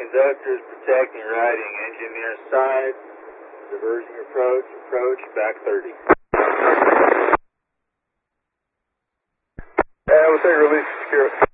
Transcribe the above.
conductors protecting riding. Engineer side, diverging approach, back 30. And we'll take release secure.